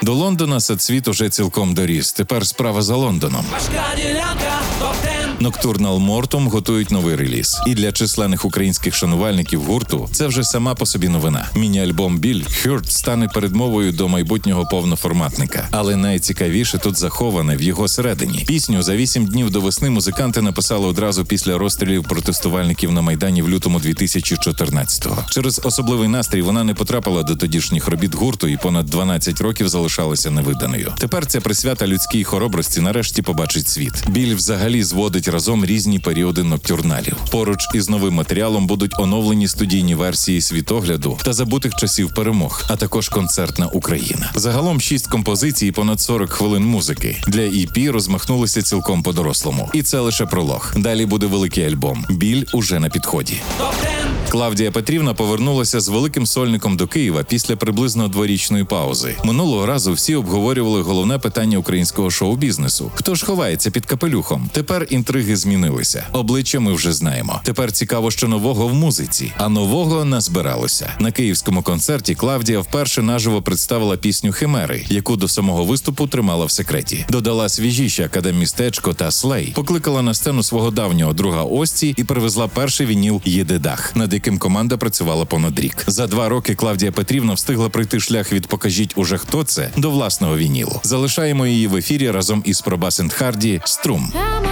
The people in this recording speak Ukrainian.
До Лондона Садсвіт уже цілком доріс. Тепер справа за Лондоном. Nocturnal Mortum готують новий реліз. І для численних українських шанувальників гурту це вже сама по собі новина. Міні-альбом «Біль» Hurt стане передмовою до майбутнього повноформатника. Але найцікавіше тут заховане в його середині. Пісню за 8 днів до весни музиканти написали одразу після розстрілів протестувальників на Майдані в лютому 2014-го. Через особливий настрій вона не потрапила до тодішніх робіт гурту і понад 12 років залишалася невиданою. Тепер ця присвята людській хоробрості нарешті побачить світ. «Біль» взагалі зводить разом різні періоди ноктюрналів. Поруч із новим матеріалом будуть оновлені студійні версії «Світогляду» та «Забутих часів перемог», а також концертна Україна. Загалом 6 композицій і понад 40 хвилин музики. Для EP розмахнулися цілком по-дорослому. І це лише пролог. Далі буде великий альбом. «Біль» уже на підході. Клавдія Петрівна повернулася з великим сольником до Києва після приблизно дворічної паузи. Минулого разу всі обговорювали головне питання українського шоу-бізнесу. Хто ж ховається під капелюхом? Тепер інтриги змінилися. Обличчя ми вже знаємо. Тепер цікаво, що нового в музиці. А нового назбиралося. На київському концерті Клавдія вперше наживо представила пісню «Химери», яку до самого виступу тримала в секреті. Додала свіжіші «Академмістечко» та «Слей». Покликала на сцену свого давнього друга Ості і привезла перший вініл «Єдидах», над яким команда працювала понад рік. За 2 роки Клавдія Петрівна встигла пройти шлях від «Покажіть уже хто це» до власного вінілу. Залишаємо її в ефірі разом із Пробасент Харді «Струм».